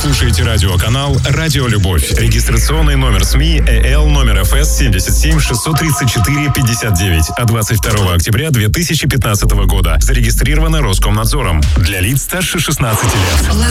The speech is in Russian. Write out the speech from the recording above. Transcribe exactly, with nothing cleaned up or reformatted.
слушаете радиоканал «Радио Любовь». Регистрационный номер СМИ ЭЛ номер эф эс семьдесят семь шестьсот тридцать четыре пятьдесят девять от двадцать второго октября две тысячи пятнадцатого года. Зарегистрировано Роскомнадзором. Для лиц старше шестнадцати лет.